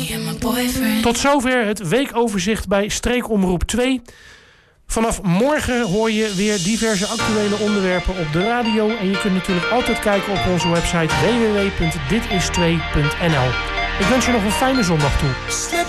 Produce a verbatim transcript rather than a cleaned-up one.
Tot zover het weekoverzicht bij Streekomroep twee. Vanaf morgen hoor je weer diverse actuele onderwerpen op de radio. En je kunt natuurlijk altijd kijken op onze website w w w punt dit is twee punt n l. Ik wens je nog een fijne zondag toe.